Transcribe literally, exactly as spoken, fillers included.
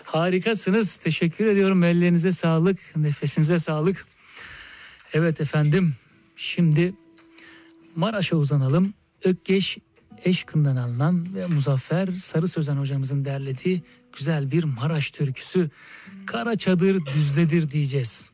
Harikasınız. Teşekkür ediyorum. Ellerinize sağlık, nefesinize sağlık. Evet efendim. Şimdi Maraş'a uzanalım. Ökkeş Eşkın'dan alınan ve Muzaffer Sarı Sözen hocamızın derlediği güzel bir Maraş türküsü. Kara çadır düzledir diyeceğiz.